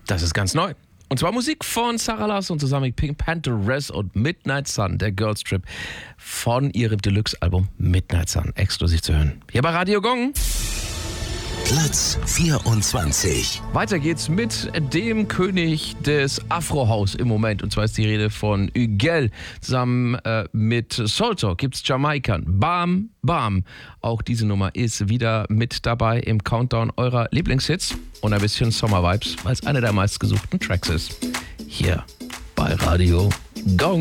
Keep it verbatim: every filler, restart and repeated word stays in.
Das ist ganz neu. Und zwar Musik von Sarah Larsson zusammen mit Pink Pantheress und Midnight Sun, der Girls Trip von ihrem Deluxe-Album Midnight Sun, exklusiv zu hören. Hier bei Radio Gong. Platz vierundzwanzig. Weiter geht's mit dem König des Afro-House im Moment. Und zwar ist die Rede von Ugel. Zusammen äh, mit Solto gibt's Jamaikan. Bam, bam. Auch diese Nummer ist wieder mit dabei im Countdown eurer Lieblingshits. Und ein bisschen Sommer-Vibes, weil es einer der meistgesuchten Tracks ist. Hier bei Radio Gong.